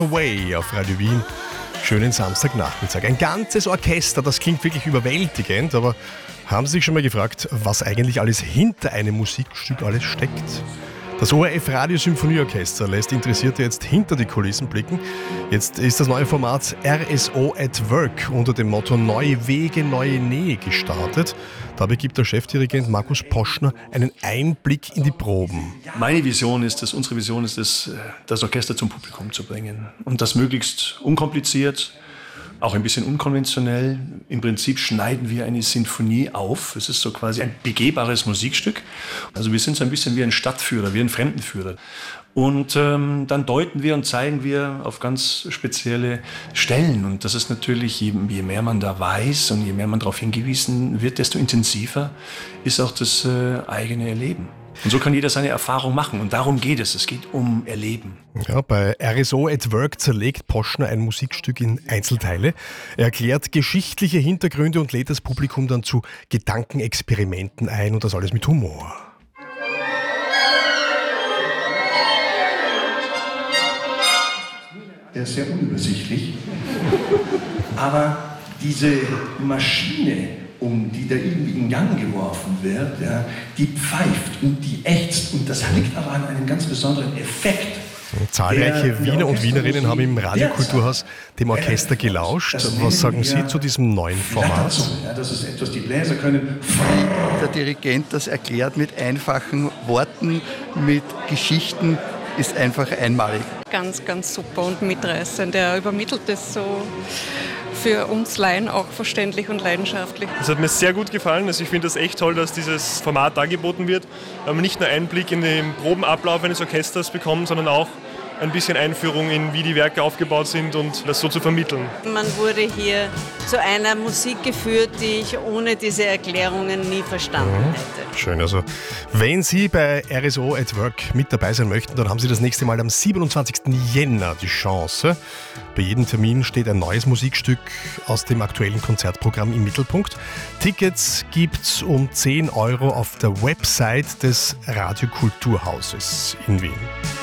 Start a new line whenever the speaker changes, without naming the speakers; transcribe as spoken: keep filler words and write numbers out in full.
Away auf Radio Wien. Schönen Samstagnachmittag. Ein ganzes Orchester, das klingt wirklich überwältigend, aber haben Sie sich schon mal gefragt, was eigentlich alles hinter einem Musikstück alles steckt? Das O R F Radio Symphonieorchester lässt Interessierte jetzt hinter die Kulissen blicken. Jetzt ist das neue Format R S O at Work unter dem Motto Neue Wege, neue Nähe gestartet. Dabei gibt der Chefdirigent Markus Poschner einen Einblick in die Proben.
Meine Vision ist es, unsere Vision ist es, das Orchester zum Publikum zu bringen. Und das möglichst unkompliziert, auch ein bisschen unkonventionell. Im Prinzip schneiden wir eine Sinfonie auf. Es ist so quasi ein begehbares Musikstück. Also wir sind so ein bisschen wie ein Stadtführer, wie ein Fremdenführer. Und ähm, dann deuten wir und zeigen wir auf ganz spezielle Stellen. Und das ist natürlich, je, je mehr man da weiß und je mehr man darauf hingewiesen wird, desto intensiver ist auch das äh, eigene Erleben. Und so kann jeder seine Erfahrung machen. Und darum geht es. Es geht um Erleben.
Ja, bei R S O at Work zerlegt Poschner ein Musikstück in Einzelteile. Er erklärt geschichtliche Hintergründe und lädt das Publikum dann zu Gedankenexperimenten ein und das alles mit Humor.
Der ist sehr unübersichtlich. Aber diese Maschine, um die da irgendwie in Gang geworfen wird, ja, die pfeift und die ächzt. Und das liegt aber an einem ganz besonderen Effekt.
Zahlreiche Wiener und Wienerinnen haben im Radiokulturhaus dem Orchester gelauscht. Was sagen Sie zu diesem neuen Format?
Ja, das ist etwas, die Bläser können.
Der Dirigent das erklärt mit einfachen Worten, mit Geschichten, ist einfach einmalig.
Ganz, ganz super und mitreißend. Er übermittelt das so für uns Laien auch verständlich und leidenschaftlich.
Es hat mir sehr gut gefallen. Also ich finde das echt toll, dass dieses Format angeboten wird. Weil man nicht nur Einblick in den Probenablauf eines Orchesters bekommt, sondern auch ein bisschen Einführung in, wie die Werke aufgebaut sind und das so zu vermitteln.
Man wurde hier zu einer Musik geführt, die ich ohne diese Erklärungen nie verstanden hätte.
Schön, also wenn Sie bei R S O at Work mit dabei sein möchten, dann haben Sie das nächste Mal am siebenundzwanzigsten Jänner die Chance. Bei jedem Termin steht ein neues Musikstück aus dem aktuellen Konzertprogramm im Mittelpunkt. Tickets gibt's um zehn Euro auf der Website des Radiokulturhauses in Wien.